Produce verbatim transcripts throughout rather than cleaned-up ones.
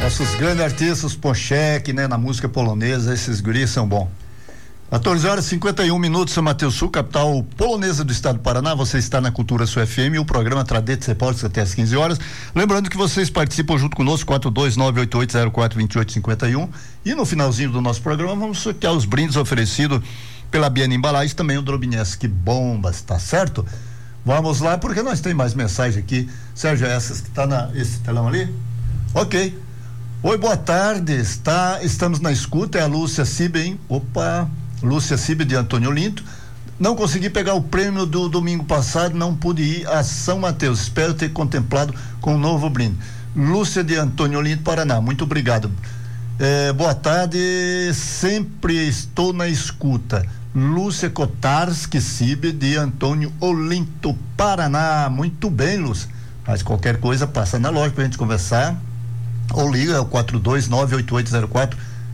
Nossos grandes artistas, Pochek, né, na música polonesa, esses guris são bons. quatorze horas e cinquenta e um minutos, São Mateus Sul, capital polonesa do estado do Paraná. Você está na Cultura Sul F M, o programa Tradete Repórter até às quinze horas. Lembrando que vocês participam junto conosco, quatro dois nove oito oito zero quatro dois oito cinco um. E no finalzinho do nosso programa, vamos sortear os brindes oferecidos pela Biana Embalagens, também o Drobinesc Bombas, tá certo? Vamos lá, porque nós temos mais mensagem aqui. Sérgio, essas que está na esse telão ali? Ok. Oi, boa tarde. Está, estamos na escuta, é a Lúcia Cibe, hein? Opa, Lúcia Cibe de Antônio Olinto. Não consegui pegar o prêmio do domingo passado, não pude ir a São Mateus. Espero ter contemplado com um novo brinde. Lúcia de Antônio Olinto, Paraná. Muito obrigado. É, boa tarde, sempre estou na escuta. Lúcia Kotarski Cibe de Antônio Olinto, Paraná. Muito bem, Lúcia. Mas qualquer coisa passa na loja pra gente conversar. Ou liga ao quatro dois nove oito oito zero quatro.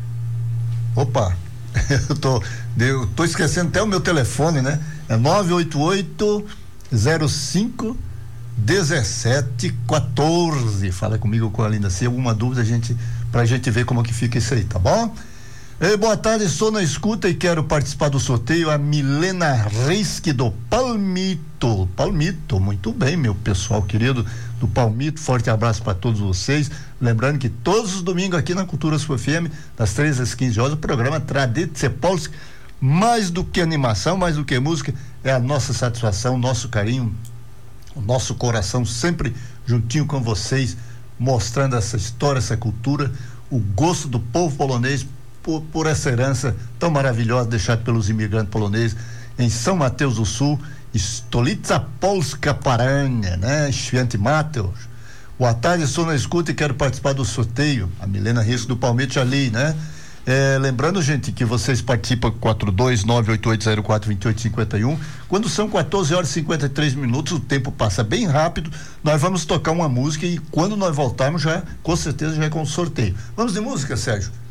Opa, eu tô, eu tô esquecendo até o meu telefone, né? É nove oito oito zero cinco um sete um quatro. Fala comigo com a Linda. Se alguma dúvida, a gente, pra gente ver como que fica isso aí, tá bom? Ei, boa tarde, estou na escuta e quero participar do sorteio. A Milena Reiske do Palmito. Palmito, muito bem, meu pessoal querido do Palmito. Forte abraço para todos vocês. Lembrando que todos os domingos aqui na Cultura Sul F M, das três às quinze horas, o programa Tradete Polski, mais do que animação, mais do que música, é a nossa satisfação, o nosso carinho, o nosso coração sempre juntinho com vocês, mostrando essa história, essa cultura, o gosto do povo polonês Por, por essa herança tão maravilhosa deixada pelos imigrantes poloneses em São Mateus do Sul, Stolica Polska Paranha, né? Święty Mateusz. Boa tarde, estou na escuta e quero participar do sorteio. A Milena Risco do Palmeiras ali, né? É, lembrando, gente, que vocês participam quatro dois nove oito oito zero quatro dois oito cinco um. Quando são quatorze horas e cinquenta e três minutos, o tempo passa bem rápido. Nós vamos tocar uma música e quando nós voltarmos já, com certeza, já é com o sorteio. Vamos de música, Sérgio?